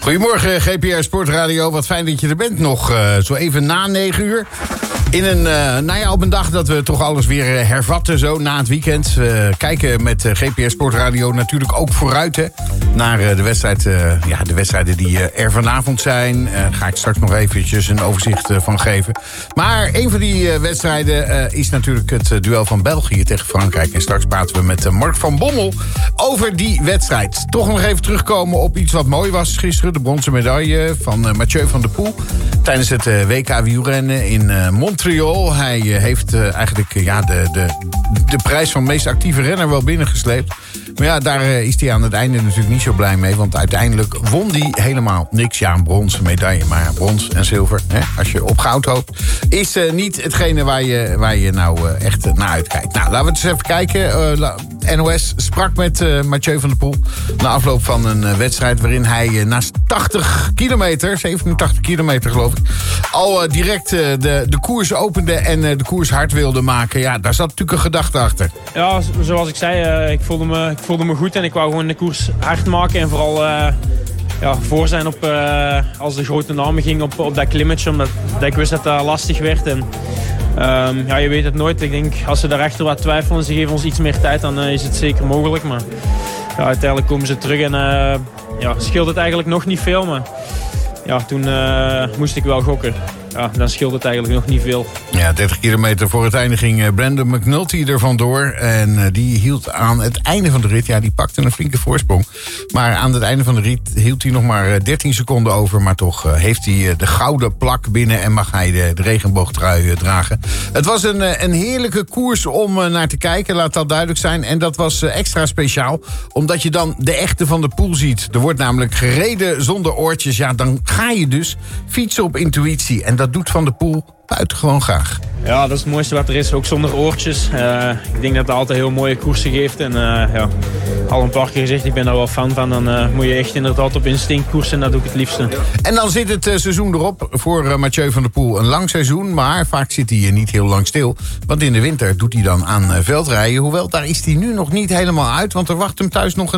Goedemorgen, GPR Sportradio. Wat fijn dat je er bent nog zo even na 9 uur. In een, op een dag dat we toch alles weer hervatten zo na het weekend. We kijken met GPR Sportradio natuurlijk ook vooruit naar de wedstrijd. De wedstrijden die er vanavond zijn. Ga ik straks nog eventjes een overzicht van geven. Maar een van die wedstrijden is natuurlijk het duel van België tegen Frankrijk. En straks praten we met Mark van Bommel over die wedstrijd. Toch nog even terugkomen op iets wat mooi was gisteren. De bronzen medaille van Mathieu van der Poel. Tijdens het WK wielrennen in Montreal. Hij heeft eigenlijk de prijs van meest actieve renner wel binnengesleept. Maar ja, daar is hij aan het einde natuurlijk niet zo blij mee. Want uiteindelijk won hij helemaal niks. Ja, een bronzen medaille. Maar ja, brons en zilver, als je op goud hoopt, is niet hetgene waar je nou echt naar uitkijkt. Nou, laten we eens even kijken. NOS sprak met Mathieu van der Poel na afloop van een wedstrijd waarin hij na 80 kilometer, 87 kilometer geloof ik, al direct de koers opende en de koers hard wilde maken. Ja, daar zat natuurlijk een gedachte achter. Ja, zoals ik zei, ik voelde me goed en ik wou gewoon de koers hard maken en vooral voor zijn op als de grote namen ging op dat klimmetje, omdat ik wist dat dat lastig werd. En je weet het nooit. Ik denk, als ze daarachter wat twijfelen en ze geven ons iets meer tijd, dan is het zeker mogelijk. Maar uiteindelijk komen ze terug en scheelt het eigenlijk nog niet veel. Maar toen moest ik wel gokken. Ja, dan scheelt het eigenlijk nog niet veel. Ja, 30 kilometer voor het einde ging Brandon McNulty er vandoor. En die hield aan het einde van de rit, die pakte een flinke voorsprong. Maar aan het einde van de rit hield hij nog maar 13 seconden over. Maar toch heeft hij de gouden plak binnen en mag hij de regenboogtrui dragen. Het was een heerlijke koers om naar te kijken, laat dat duidelijk zijn. En dat was extra speciaal, omdat je dan de echte Van der Poel ziet. Er wordt namelijk gereden zonder oortjes. Ja, dan ga je dus fietsen op intuïtie. En dat doet Van der Poel buitengewoon graag. Ja, dat is het mooiste wat er is, ook zonder oortjes. Ik denk dat het altijd heel mooie koersen geeft. En al een paar keer gezegd, ik ben daar wel fan van. Dan moet je echt inderdaad op instinct koersen en dat doe ik het liefste. En dan zit het seizoen erop voor Mathieu van der Poel. Een lang seizoen, maar vaak zit hij niet heel lang stil. Want in de winter doet hij dan aan veldrijden. Hoewel, daar is hij nu nog niet helemaal uit. Want er wacht hem thuis nog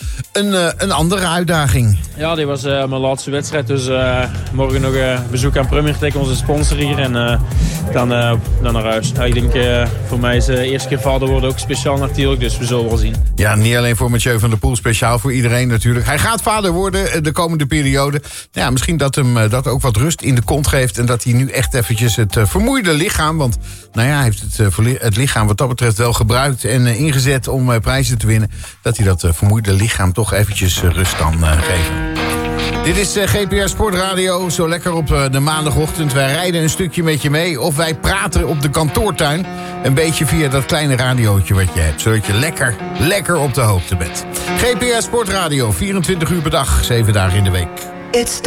een andere uitdaging. Ja, dit was mijn laatste wedstrijd. Dus morgen nog bezoek aan Premier Tech, onze sponsor hier. En dan naar huis. Ik denk, voor mij is de eerste keer vader worden ook speciaal natuurlijk. Dus we zullen wel zien. Ja, niet alleen voor Mathieu van der Poel, speciaal voor iedereen natuurlijk. Hij gaat vader worden de komende periode. Ja, misschien dat hem dat ook wat rust in de kont geeft. En dat hij nu echt eventjes het vermoeide lichaam. Want hij heeft het lichaam wat dat betreft wel gebruikt en ingezet om prijzen te winnen. Dat hij dat vermoeide lichaam toch eventjes rust kan geven. Dit is GPR Sportradio, zo lekker op de maandagochtend. Wij rijden een stukje met je mee of wij praten op de kantoortuin. Een beetje via dat kleine radiootje wat je hebt. Zodat je lekker op de hoogte bent. GPR Sportradio, 24 uur per dag, 7 dagen in de week.